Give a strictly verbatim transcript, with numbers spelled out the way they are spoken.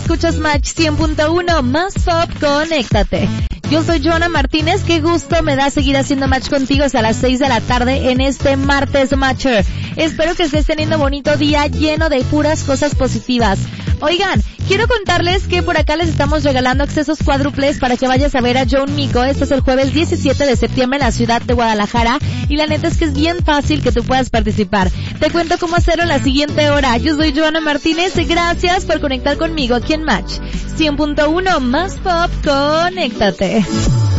escuchas Match cien punto uno, más pop, conéctate. Yo soy Joana Martínez, qué gusto me da seguir haciendo match contigo hasta las seis de la tarde en este martes Matcher. Espero que estés teniendo un bonito día lleno de puras cosas positivas. Oigan, quiero contarles que por acá les estamos regalando accesos cuádruples para que vayas a ver a Joan Mico. Este es el jueves diecisiete de septiembre en la ciudad de Guadalajara y la neta es que es bien fácil que tú puedas participar. Te cuento cómo hacerlo en la siguiente hora. Yo soy Joana Martínez y gracias por conectar conmigo aquí en Match cien punto uno, más pop, conéctate.